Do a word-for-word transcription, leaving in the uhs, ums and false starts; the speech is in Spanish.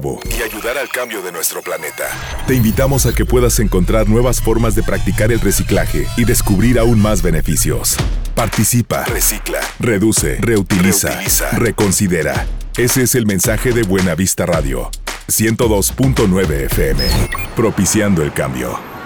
nuevo y ayudar al cambio de nuestro planeta. Te invitamos a que puedas encontrar nuevas formas de practicar el reciclaje y descubrir aún más beneficios. Participa, recicla, reduce, reutiliza, reutiliza, reconsidera. Ese es el mensaje de Buena Vista Radio. ciento dos punto nueve F M. Propiciando el cambio.